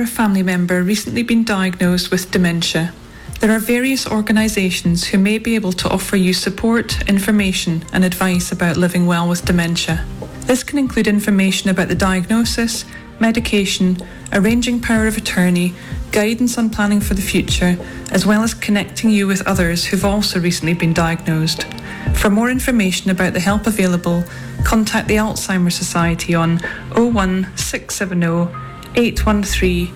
a family member recently been diagnosed with dementia, there are various organisations who may be able to offer you support, information and advice about living well with dementia. This can include information about the diagnosis, medication, arranging power of attorney, guidance on planning for the future, as well as connecting you with others who've also recently been diagnosed. For more information about the help available, contact the Alzheimer's Society on 01670 813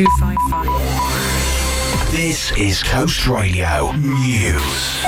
255. This is Coast Radio News.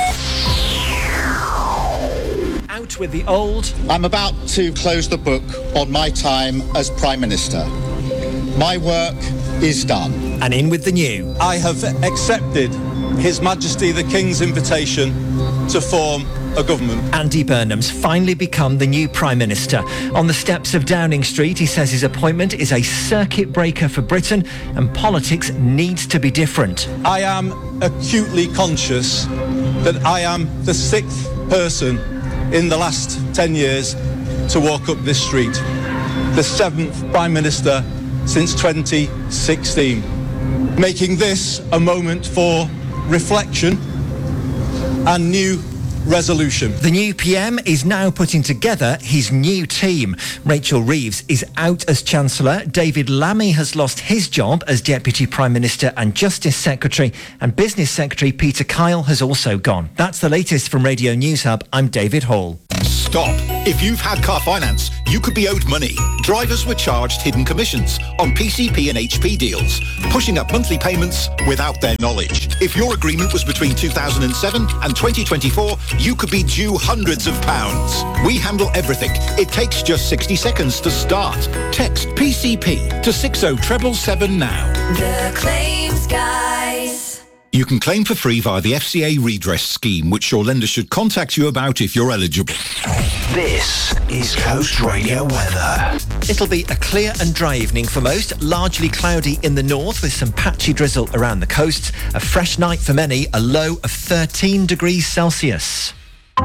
Out with the old. I'm about to close the book on my time as Prime Minister. My work is done. And in with the new. I have accepted His Majesty the King's invitation to form a government. Andy Burnham's finally become the new Prime Minister. On the steps of Downing Street, he says his appointment is a circuit breaker for Britain and politics needs to be different. I am acutely conscious that I am the 6th person in the last 10 years to walk up this street. The 7th Prime Minister since 2016. Making this a moment for reflection and new resolution. The new PM is now putting together his new team. Rachel Reeves is out as Chancellor. David Lammy has lost his job as Deputy Prime Minister and Justice Secretary. And Business Secretary Peter Kyle has also gone. That's the latest from Radio News Hub. I'm David Hall. Stop. If you've had car finance, you could be owed money. Drivers were charged hidden commissions on PCP and HP deals, pushing up monthly payments without their knowledge. If your agreement was between 2007 and 2024, you could be due hundreds of pounds. We handle everything. It takes just 60 seconds to start. Text PCP to 60777 now. The Claims Guys. You can claim for free via the FCA redress scheme, which your lender should contact you about if you're eligible. This is Coast Radio weather. It'll be a clear and dry evening for most, largely cloudy in the north with some patchy drizzle around the coast. A fresh night for many, a low of 13 degrees Celsius.